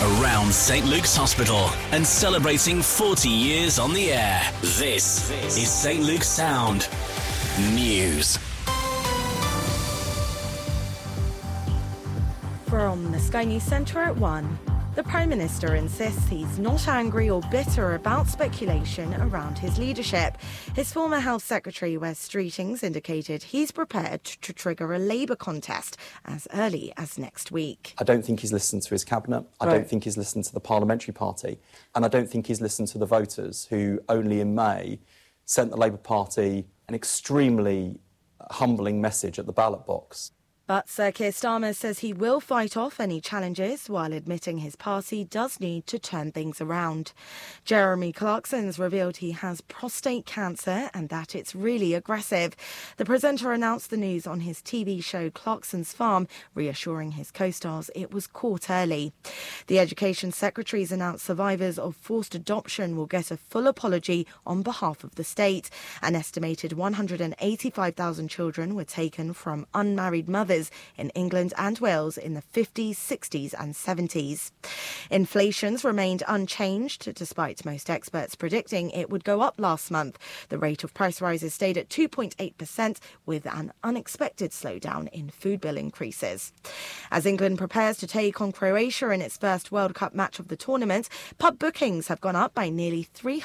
around St Luke's Hospital and celebrating 40 years on the air. This is St Luke's Sound News. From the Sky News Centre at 1. The Prime Minister insists he's not angry or bitter about speculation around his leadership. His former Health Secretary, Wes Streetings, indicated he's prepared to trigger a Labour contest as early as next week. I don't think he's listened to his cabinet. I don't think he's listened to the parliamentary party. And I don't think he's listened to the voters who only in May sent the Labour Party an extremely humbling message at the ballot box. But Sir Keir Starmer says he will fight off any challenges while admitting his party does need to turn things around. Jeremy Clarkson's revealed he has prostate cancer and that it's really aggressive. The presenter announced the news on his TV show Clarkson's Farm, reassuring his co-stars it was caught early. The Education Secretary's announced survivors of forced adoption will get a full apology on behalf of the state. An estimated 185,000 children were taken from unmarried mothers in England and Wales in the 50s, 60s and 70s. Inflation's remained unchanged, despite most experts predicting it would go up last month. The rate of price rises stayed at 2.8%, with an unexpected slowdown in food bill increases. As England prepares to take on Croatia in its first World Cup match of the tournament, pub bookings have gone up by nearly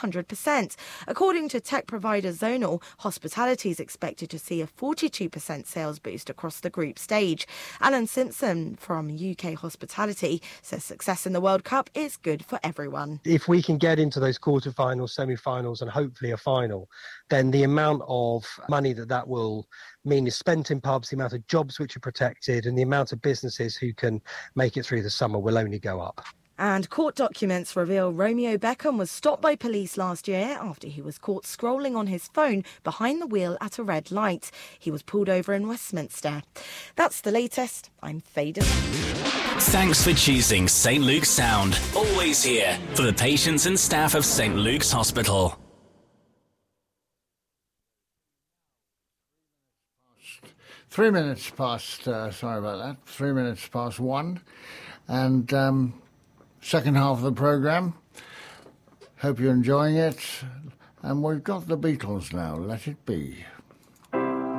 300%. According to tech provider Zonal, hospitality is expected to see a 42% sales boost across the group stage. Alan Simpson from UK Hospitality says success in the World Cup is good for everyone. If we can get into those quarterfinals, semi-finals and hopefully a final, then the amount of money that will mean is spent in pubs, the amount of jobs which are protected and the amount of businesses who can make it through the summer will only go up. And court documents reveal Romeo Beckham was stopped by police last year after he was caught scrolling on his phone behind the wheel at a red light. He was pulled over in Westminster. That's the latest. I'm Faye Devine. Thanks for choosing St Luke's Sound. Always here for the patients and staff of St Luke's Hospital. Three minutes past 1. And second half of the programme. Hope you're enjoying it. And we've got the Beatles now. Let it be.